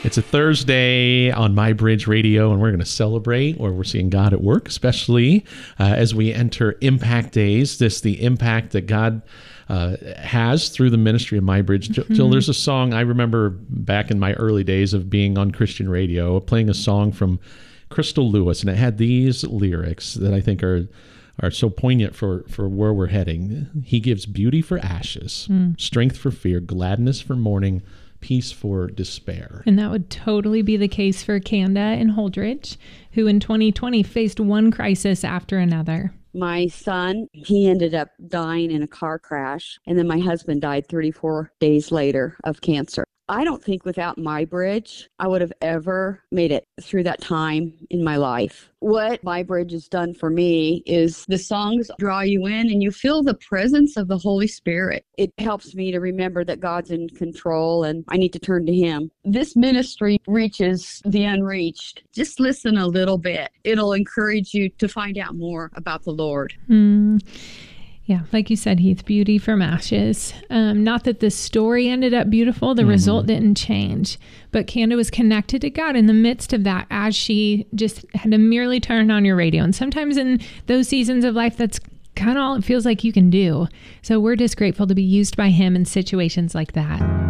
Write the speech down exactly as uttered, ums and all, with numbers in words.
It's a Thursday on My Bridge Radio, and we're going to celebrate where we're seeing God at work, especially uh, as we enter Impact Days. This the impact that God uh, has through the ministry of My Bridge. Mm-hmm. Jill, there's a song I remember back in my early days of being on Christian radio, playing a song from Crystal Lewis, and it had these lyrics that I think are are so poignant for, for where we're heading. He gives beauty for ashes, mm. strength for fear, gladness for mourning, peace for despair. And that would totally be the case for Kanda in Holdridge, who in twenty twenty faced one crisis after another. My son, he ended up dying in a car crash, and then my husband died thirty-four days later of cancer. I don't think without My Bridge, I would have ever made it through that time in my life. What My Bridge has done for me is the songs draw you in and you feel the presence of the Holy Spirit. It helps me to remember that God's in control and I need to turn to Him. This ministry reaches the unreached. Just listen a little bit. It'll encourage you to find out more about the Lord. Mm. Yeah, like you said, Heath, beauty from ashes. Um, not that the story ended up beautiful. The mm-hmm. result didn't change. But Kanda was connected to God in the midst of that as she just had to merely turn on your radio. And sometimes in those seasons of life, that's kind of all it feels like you can do. So we're just grateful to be used by Him in situations like that.